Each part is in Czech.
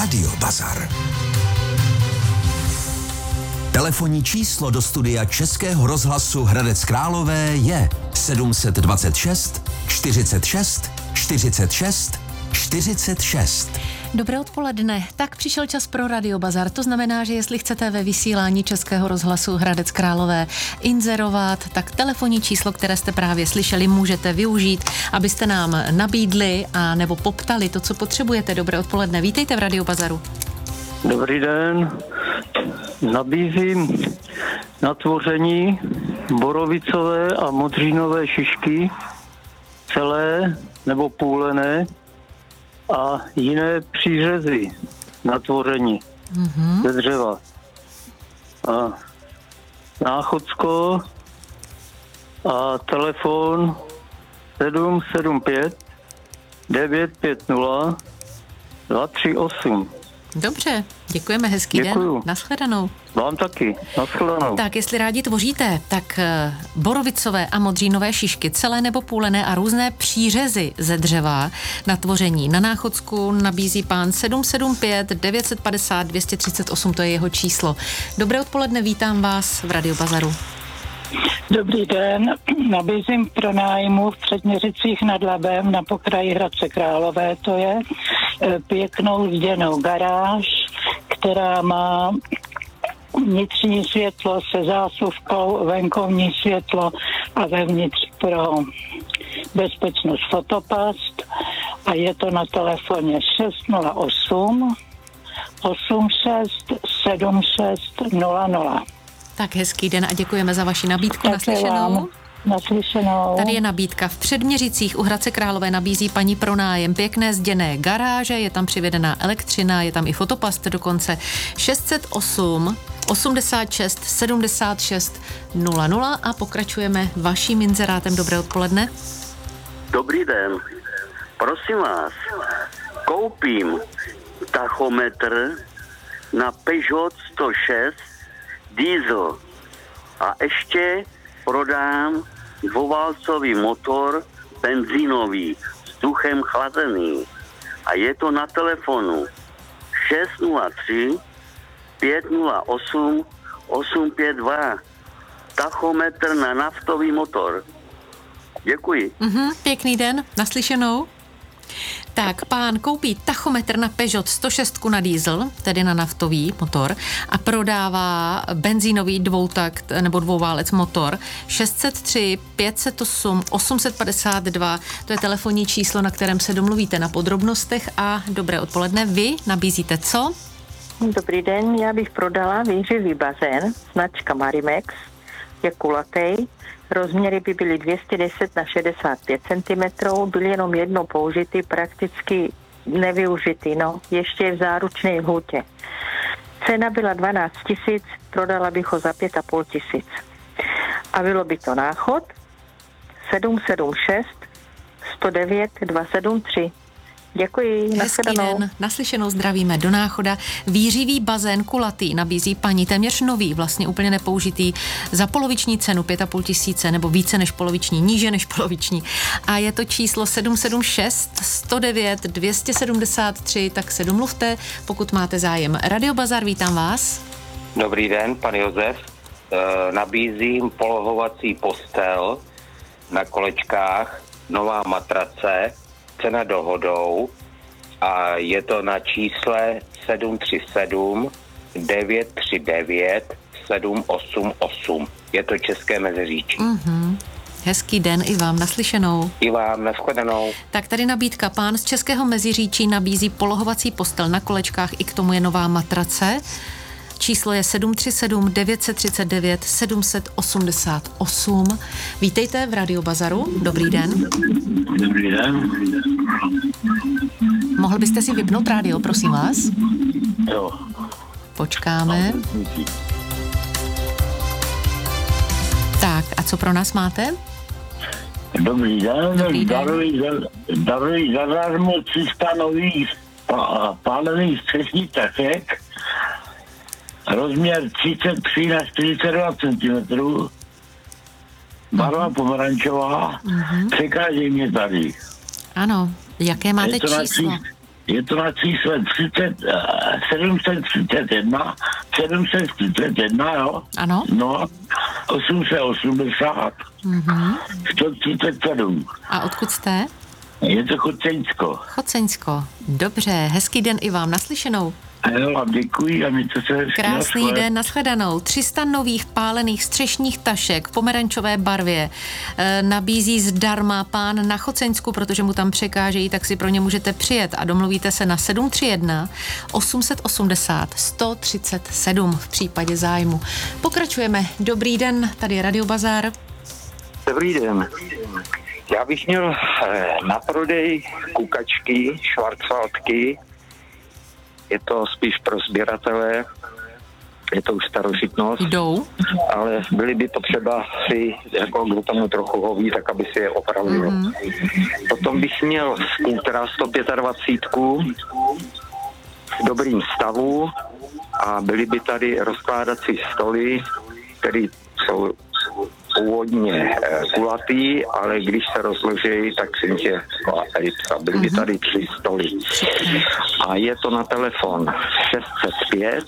Radio Bazar. Telefonní číslo do studia Českého rozhlasu Hradec Králové je 726 46 46 46. Dobré odpoledne. Tak přišel čas pro Radio Bazar. To znamená, že jestli chcete ve vysílání Českého rozhlasu Hradec Králové inzerovat, tak telefonní číslo, které jste právě slyšeli, můžete využít, abyste nám nabídli a nebo poptali to, co potřebujete. Dobré odpoledne. Vítejte v Radio Bazaru. Dobrý den. Nabízím na tvoření borovicové a modřínové šišky, celé nebo půlené, a jiné přířezy na tvoření ze dřeva. A Náchodsko a telefon 775 950 238. Dobře, děkujeme, hezký Děkuju. den. Nashledanou. Vám taky, nashledanou. Tak, jestli rádi tvoříte, tak borovicové a modřínové šišky, celé nebo půlené a různé přířezy ze dřeva na tvoření na Náchodsku nabízí pán 775 950 238, to je jeho číslo. Dobré odpoledne, vítám vás v Radio Bazaru. Dobrý den, nabízím pro nájmu v Předměřicích nad Labem na pokraji Hradce Králové, to je pěknou zděnou garáž, která má vnitřní světlo se zásuvkou, venkovní světlo a vevnitř pro bezpečnost fotopast, a je to na telefoně 608 86 76 00. Tak hezký den a děkujeme za vaši nabídku. Naslyšenou. Tady je nabídka. V Předměřicích u Hradce Králové nabízí paní pro nájem pěkné zděné garáže, je tam přivedená elektřina, je tam i fotopast dokonce. 608 86 76 00 a pokračujeme vaším inzerátem. Dobré odpoledne. Dobrý den. Prosím vás, koupím tachometr na Peugeot 106 diesel a ještě prodám dvouválcový motor benzínový s vzduchem chlazený. A je to na telefonu 603 508 852. Tachometr na naftový motor. Děkuji. Pěkný den, naslyšenou. Tak, pán koupí tachometr na Peugeot 106 na diesel, tedy na naftový motor, a prodává benzínový dvoutakt nebo dvouválec motor 603 508 852. To je telefonní číslo, na kterém se domluvíte na podrobnostech. A dobré odpoledne, vy nabízíte co? Dobrý den, já bych prodala výřivý bazén, značka Marimex, je kulatý. Rozměry by byly 210 na 65 cm, byl jenom jednou použitý, prakticky nevyužitý, ještě je v záručné lhůtě. Cena byla 12 000, prodala bych ho za 5 500. A bylo by to Náchod 776 109 273. Děkuji, hezký den, naslyšenou, zdravíme do Náchoda. Výřivý bazén kulatý nabízí paní, téměř nový, vlastně úplně nepoužitý, za poloviční cenu 5 500 nebo více než poloviční, níže než poloviční. A je to číslo 776 109 273, tak se domluvte, pokud máte zájem. Radio Bazar, vítám vás. Dobrý den, pan Josef. Nabízím polohovací postel na kolečkách, nová matrace, cena dohodou, a je to na čísle 737 939 788. Je to České Meziříčí. Hezký den i vám, naslyšenou. I vám, nashledanou. Tak tady nabídka. Pán z Českého Meziříčí nabízí polohovací postel na kolečkách, i k tomu je nová matrace. Číslo je 737 939 788. Vítejte v Radio Bazaru. Dobrý den. Dobrý den. Mohl byste si vypnout rádio, prosím vás? Jo. Počkáme. Tak, a co pro nás máte? Dobrý den. Dobrý den. Daruji zadarmo 300 nových pálených střešních tašek. Rozměr 33 na 42 cm. Barva pomerančová. Překáží mě tady. Ano, jaké máte Je to číslo? Je to na čísle 731, jo? Ano. No, 880, 137. A odkud jste? Je to Choceňsko. Choceňsko. Dobře, hezký den i vám, naslyšenou. Jo, děkuji a mějte se hezky. Krásný den, nashledanou. 300 nových pálených střešních tašek v pomerančové barvě nabízí zdarma pán na Choceňsku, protože mu tam překážejí, tak si pro ně můžete přijet a domluvíte se na 731 880 137 v případě zájmu. Pokračujeme. Dobrý den, tady je Radio Bazar. Dobrý den. Já bych měl na prodej kukačky, švarcváltky. Je to spíš pro sběratele, je to už starožitnost. Jdou. Ale byly by potřeba si, jako kdo tomu trochu hoví, tak aby si je opravil. Potom bych měl skútra 125 v dobrým stavu a byly by tady rozkládací stoly, které jsou původně kulatý, ale když se rozloží, tak si tě elipsa. Byly by tady 3 stoly. A je to na telefon 605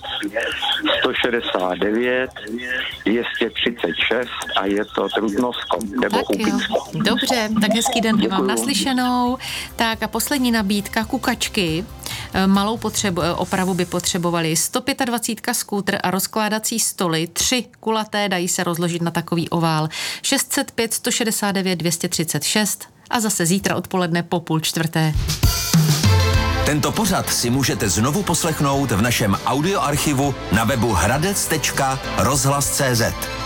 169 236 a je to Trutnovsko nebo Úpicko. Dobře, tak hezký den i vám naslyšenou. Tak a poslední nabídka kukačky. Malou opravu by potřebovali 125 skútr a rozkládací stoly, 3 kulaté, dají se rozložit na takový ovál. 605 169 236 a zase zítra odpoledne po 3:30. Tento pořad si můžete znovu poslechnout v našem audioarchivu na webu hradec.rozhlas.cz.